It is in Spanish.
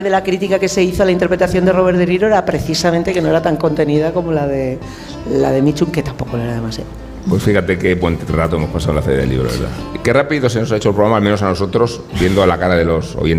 de la crítica que se hizo a la interpretación de Robert De Niro era precisamente que no era tan contenida como la de Mitchum, que tampoco lo era demasiado. Pues fíjate qué buen rato hemos pasado en la Feria del Libro, ¿verdad? Qué rápido se nos ha hecho el programa, al menos a nosotros, viendo a la cara de los oyentes.